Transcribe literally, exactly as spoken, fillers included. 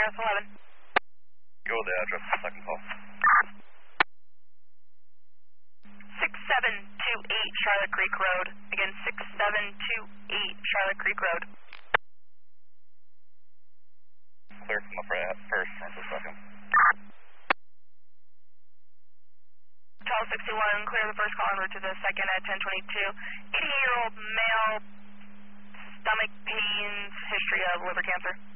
F eleven. Go with the address, second call. six seven two eight Charlotte Creek Road. Again, six seven two eight Charlotte Creek Road. Clear from the first, that's the second. twelve sixty-one, clear the first call en route to the second at ten twenty-two. eighty-eight-year-old male, stomach pains, history of liver cancer.